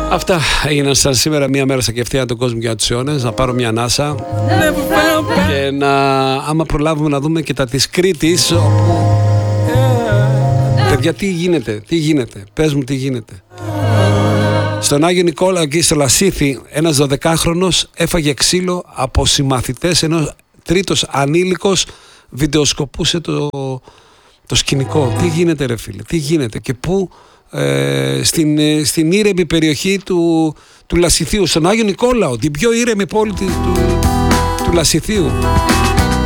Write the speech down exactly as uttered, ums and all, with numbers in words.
Αυτά έγιναν σαν σήμερα μία μέρα στα κεφτεία του κόσμου για τους αιώνες. Να πάρω μια ανάσα και να, άμα προλάβουμε, να δούμε και τα της Κρήτης, όπου... Παιδιά, τι γίνεται, τι γίνεται, πες μου τι γίνεται. Στον Άγιο Νικόλαο, εκεί στο Λασίθι, ένας δωδεκάχρονος έφαγε ξύλο από συμμαθητές, ενώ τρίτος ανήλικος βιντεοσκοπούσε το, το σκηνικό. Τι γίνεται ρε φίλε, τι γίνεται και πού? Ε, στην, ε, στην ήρεμη περιοχή του, του Λασιθίου, στον Άγιο Νικόλαο, την πιο ήρεμη πόλη του, του, του Λασιθίου.